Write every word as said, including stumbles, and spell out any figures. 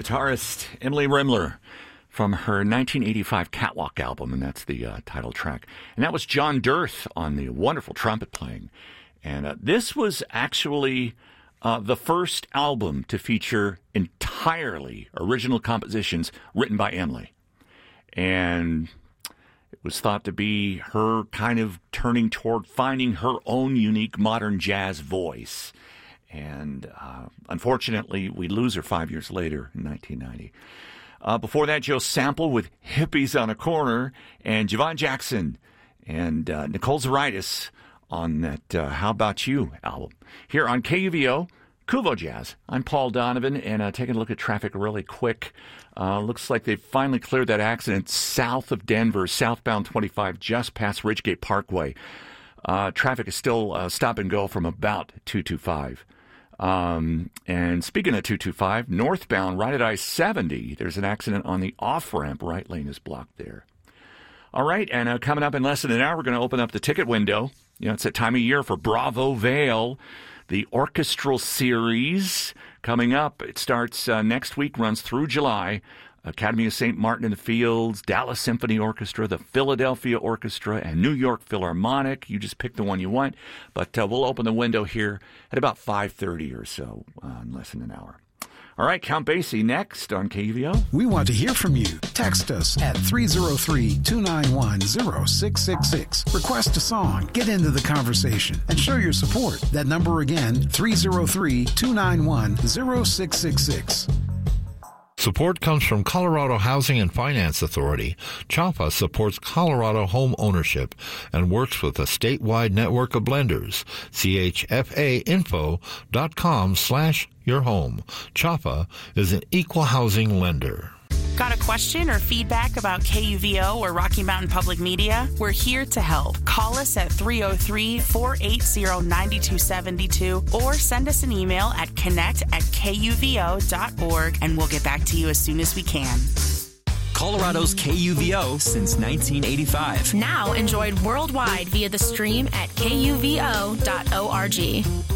guitarist Emily Rimler from her nineteen eighty-five Catwalk album, and that's the uh, title track. And that was John Dirth on the wonderful trumpet playing. And uh, this was actually uh, the first album to feature entirely original compositions written by Emily. And it was thought to be her kind of turning toward finding her own unique modern jazz voice. And uh, unfortunately, we lose her five years later in nineteen ninety. Uh, before that, Joe Sample with Hippies on a Corner, and Javon Jackson and uh, Nicole Zaritis on that uh, How About You album. Here on K U V O, Kuvo Jazz. I'm Paul Donovan, and uh, taking a look at traffic really quick. Uh, looks like they've finally cleared that accident south of Denver, southbound twenty-five, just past Ridgegate Parkway. Uh, traffic is still uh, stop and go from about two twenty-five. Um, and speaking of two twenty-five, northbound right at I seventy, there's an accident on the off-ramp. Right lane is blocked there. All right, and uh, coming up in less than an hour, we're going to open up the ticket window. You know, it's that time of year for Bravo Vail, the orchestral series coming up. It starts uh, next week, runs through July. Academy of Saint Martin in the Fields, Dallas Symphony Orchestra, the Philadelphia Orchestra, and New York Philharmonic. You just pick the one you want. But uh, we'll open the window here at about five thirty or so, uh, in less than an hour. All right, Count Basie next on K U V O. We want to hear from you. Text us at three oh three, two nine one, oh six six six. Request a song, get into the conversation, and show your support. That number again, three oh three, two nine one, oh six six six. Support comes from Colorado Housing and Finance Authority. CHAPA supports Colorado home ownership and works with a statewide network of lenders. C H F A info dot com slash your home. CHAPA is an equal housing lender. Got a question or feedback about K U V O or Rocky Mountain Public Media? We're here to help. Call us at three oh three, four eight oh, nine two seven two or send us an email at connect at K U V O dot org, and we'll get back to you as soon as we can. Colorado's K U V O since nineteen eighty-five. Now enjoyed worldwide via the stream at K U V O dot org.